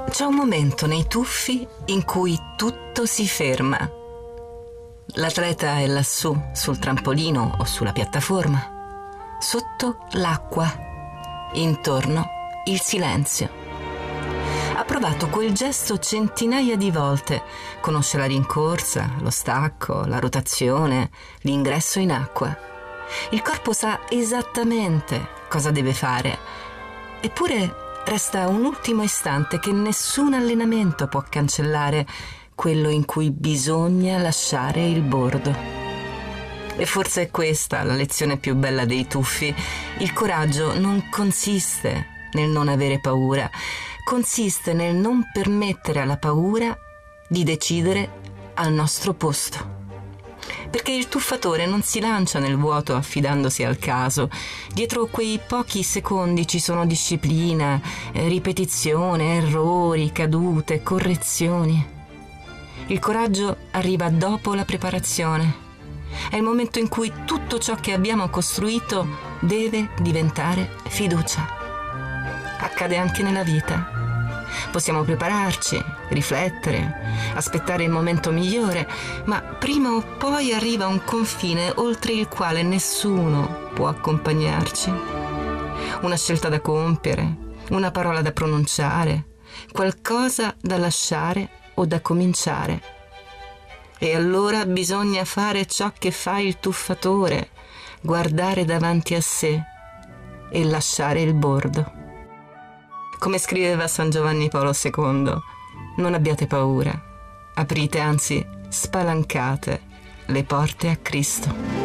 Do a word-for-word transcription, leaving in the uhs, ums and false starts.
C'è un momento nei tuffi in cui tutto si ferma. L'atleta è lassù, sul trampolino o sulla piattaforma. Sotto l'acqua. Intorno il silenzio. Ha provato quel gesto centinaia di volte. Conosce la rincorsa, lo stacco, la rotazione, l'ingresso in acqua. Il corpo sa esattamente cosa deve fare. Eppure resta un ultimo istante che nessun allenamento può cancellare, quello in cui bisogna lasciare il bordo. E forse è questa la lezione più bella dei tuffi. Il coraggio non consiste nel non avere paura, consiste nel non permettere alla paura di decidere al nostro posto. Perché il tuffatore non si lancia nel vuoto affidandosi al caso. Dietro quei pochi secondi ci sono disciplina, ripetizione, errori, cadute, correzioni. Il coraggio arriva dopo la preparazione. È il momento in cui tutto ciò che abbiamo costruito deve diventare fiducia. Accade anche nella vita. Possiamo prepararci, riflettere, aspettare il momento migliore, ma prima o poi arriva un confine oltre il quale nessuno può accompagnarci. Una scelta da compiere, una parola da pronunciare, qualcosa da lasciare o da cominciare. E allora bisogna fare ciò che fa il tuffatore, guardare davanti a sé e lasciare il bordo. Come scriveva San Giovanni Paolo secondo, non abbiate paura, aprite, anzi spalancate le porte a Cristo.